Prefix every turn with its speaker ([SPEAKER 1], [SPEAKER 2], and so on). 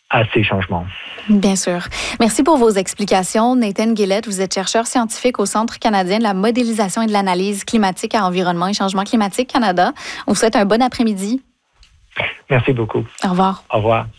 [SPEAKER 1] à ces changements.
[SPEAKER 2] Bien sûr. Merci pour vos explications. Nathan Guillet, vous êtes chercheur scientifique au Centre canadien de la modélisation et de l'analyse climatique à Environnement et Changement climatique Canada. On vous souhaite un bon après-midi.
[SPEAKER 1] Merci beaucoup.
[SPEAKER 2] Au revoir.
[SPEAKER 1] Au revoir.